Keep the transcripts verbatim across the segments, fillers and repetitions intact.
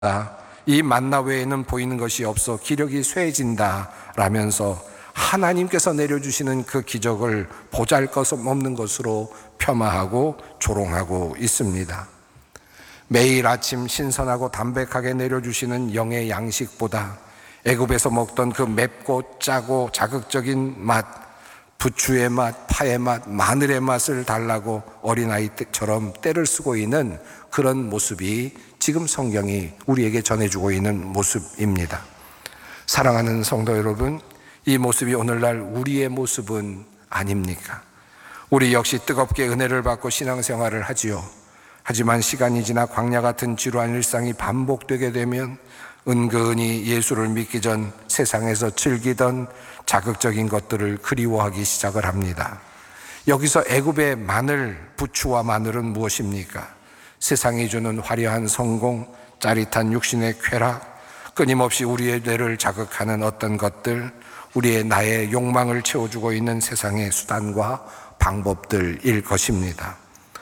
이 만나 외에는 보이는 것이 없어 기력이 쇠해진다 라면서 하나님께서 내려주시는 그 기적을 보잘것없는 것으로 폄하하고 조롱하고 있습니다. 매일 아침 신선하고 담백하게 내려주시는 영의 양식보다 애굽에서 먹던 그 맵고 짜고 자극적인 맛, 부추의 맛, 파의 맛, 마늘의 맛을 달라고 어린아이처럼 떼를 쓰고 있는 그런 모습이 지금 성경이 우리에게 전해주고 있는 모습입니다. 사랑하는 성도 여러분, 이 모습이 오늘날 우리의 모습은 아닙니까? 우리 역시 뜨겁게 은혜를 받고 신앙생활을 하지요. 하지만 시간이 지나 광야 같은 지루한 일상이 반복되게 되면 은근히 예수를 믿기 전 세상에서 즐기던 자극적인 것들을 그리워하기 시작을 합니다. 여기서 애굽의 마늘, 부추와 마늘은 무엇입니까? 세상이 주는 화려한 성공, 짜릿한 육신의 쾌락, 끊임없이 우리의 뇌를 자극하는 어떤 것들, 우리의 나의 욕망을 채워주고 있는 세상의 수단과 방법들일 것입니다.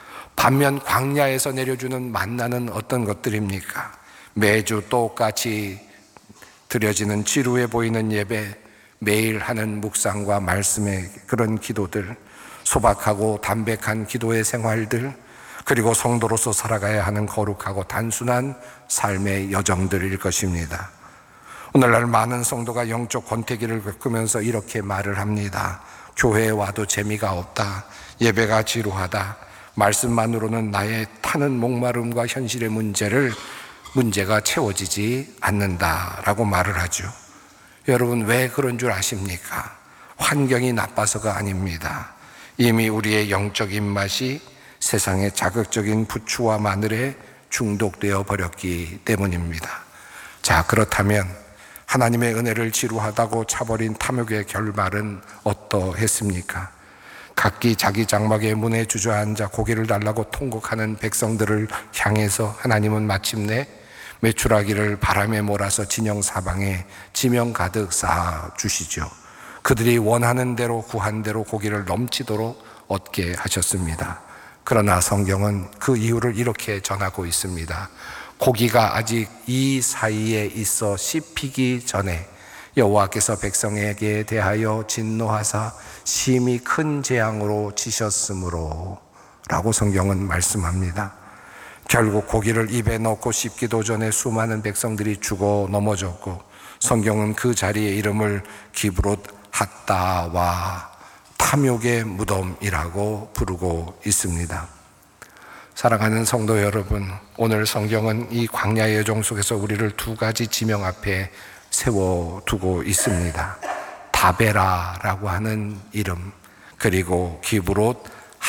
반면 광야에서 내려주는 만나는 어떤 것들입니까? 매주 똑같이 드려지는 지루해 보이는 예배, 매일 하는 묵상과 말씀의 그런 기도들, 소박하고 담백한 기도의 생활들, 그리고 성도로서 살아가야 하는 거룩하고 단순한 삶의 여정들일 것입니다. 오늘날 많은 성도가 영적 권태기를 겪으면서 이렇게 말을 합니다. 교회에 와도 재미가 없다. 예배가 지루하다. 말씀만으로는 나의 타는 목마름과 현실의 문제를 문제가 채워지지 않는다라고 말을 하죠. 여러분, 왜 그런 줄 아십니까? 환경이 나빠서가 아닙니다. 이미 우리의 영적 입맛이 세상의 자극적인 부추와 마늘에 중독되어 버렸기 때문입니다. 자, 그렇다면 하나님의 은혜를 지루하다고 차버린 탐욕의 결말은 어떠했습니까? 각기 자기 장막의 문에 주저앉아 고기를 달라고 통곡하는 백성들을 향해서 하나님은 마침내 메추라기를 바람에 몰아서 진영 사방에 지명 가득 쌓아 주시죠. 그들이 원하는 대로 구한 대로 고기를 넘치도록 얻게 하셨습니다. 그러나 성경은 그 이유를 이렇게 전하고 있습니다. 고기가 아직 이 사이에 있어 씹히기 전에 여호와께서 백성에게 대하여 진노하사 심히 큰 재앙으로 치셨으므로 라고 성경은 말씀합니다. 결국 고기를 입에 넣고 씹기도 전에 수많은 백성들이 죽어 넘어졌고, 성경은 그 자리의 이름을 기브롯 핫다와 탐욕의 무덤이라고 부르고 있습니다. 사랑하는 성도 여러분, 오늘 성경은 이 광야의 여정 속에서 우리를 두 가지 지명 앞에 세워두고 있습니다. 다베라라고 하는 이름, 그리고 기브롯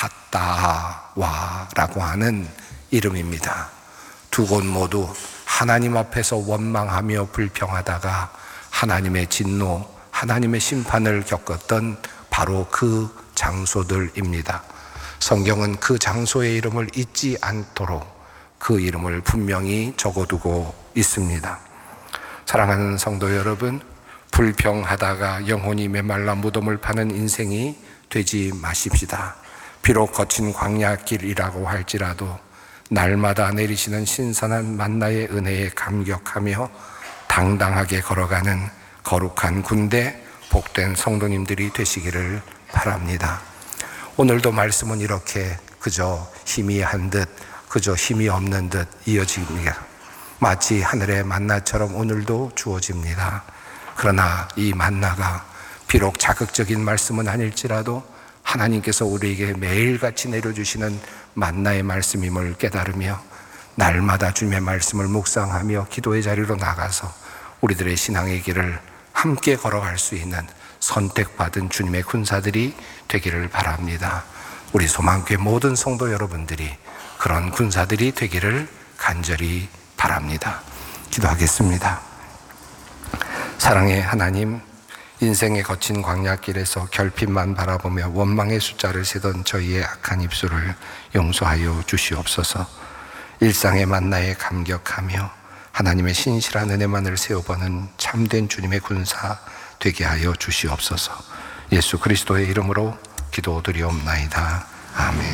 핫다와라고 하는 이름입니다. 두 곳 모두 하나님 앞에서 원망하며 불평하다가 하나님의 진노, 하나님의 심판을 겪었던 바로 그 장소들입니다. 성경은 그 장소의 이름을 잊지 않도록 그 이름을 분명히 적어두고 있습니다. 사랑하는 성도 여러분, 불평하다가 영혼이 메말라 무덤을 파는 인생이 되지 마십시다. 비록 거친 광야길이라고 할지라도 날마다 내리시는 신선한 만나의 은혜에 감격하며 당당하게 걸어가는 거룩한 군대, 복된 성도님들이 되시기를 바랍니다. 오늘도 말씀은 이렇게 그저 희미한 듯, 그저 힘이 없는 듯 이어집니다. 마치 하늘의 만나처럼 오늘도 주어집니다. 그러나 이 만나가 비록 자극적인 말씀은 아닐지라도 하나님께서 우리에게 매일같이 내려주시는 만나의 말씀임을 깨달으며 날마다 주님의 말씀을 묵상하며 기도의 자리로 나가서 우리들의 신앙의 길을 함께 걸어갈 수 있는 선택받은 주님의 군사들이 되기를 바랍니다. 우리 소망교회 모든 성도 여러분들이 그런 군사들이 되기를 간절히 바랍니다. 기도하겠습니다. 사랑의 하나님, 인생의 거친 광야길에서 결핍만 바라보며 원망의 숫자를 세던 저희의 악한 입술을 용서하여 주시옵소서. 일상의 만나에 감격하며 하나님의 신실한 은혜만을 세워보는 참된 주님의 군사 되게 하여 주시옵소서. 예수 그리스도의 이름으로 기도드리옵나이다. 아멘.